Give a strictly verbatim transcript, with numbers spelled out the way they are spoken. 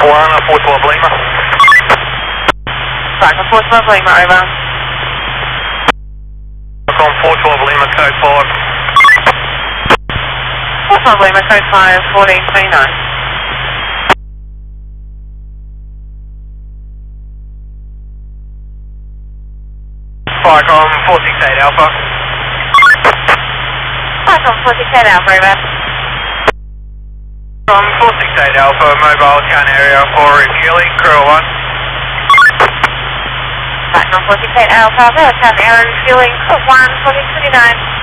one, four twelve Lima. Back on four twelve Lima, over. Back on four twelve Lima, code five. four twelve Lima, code five, fourteen twenty-nine. Back on four six eight Alpha. Back on four six eight Alpha, over. On four six eight Alpha, mobile town area for refueling, crew one. Back on four six eight Alpha, mobile town area refueling, crew one, fourteen twenty-nine.